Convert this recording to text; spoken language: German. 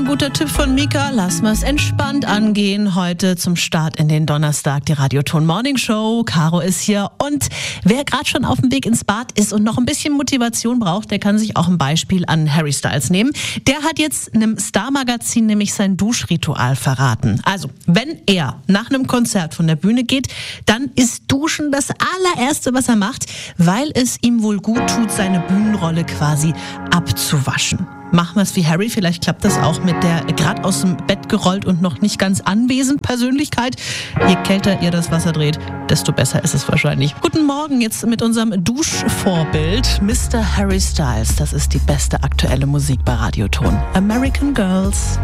Ein guter Tipp von Mika, lass mal's entspannt angehen. Heute zum Start in den Donnerstag, die Radioton Morning Show. Caro ist hier und wer gerade schon auf dem Weg ins Bad ist und noch ein bisschen Motivation braucht, der kann sich auch ein Beispiel an Harry Styles nehmen. Der hat jetzt einem Star-Magazin nämlich sein Duschritual verraten. Also, wenn er nach einem Konzert von der Bühne geht, dann ist Duschen das allererste, was er macht, weil es ihm wohl gut tut, seine Bühnenrolle quasi abzuwaschen. Machen wir es wie Harry, vielleicht klappt das auch mit der gerade aus dem Bett gerollt und noch nicht ganz anwesend Persönlichkeit. Je kälter ihr das Wasser dreht, desto besser ist es wahrscheinlich. Guten Morgen jetzt mit unserem Duschvorbild, Mr. Harry Styles. Das ist die beste aktuelle Musik bei Radioton. American Girls.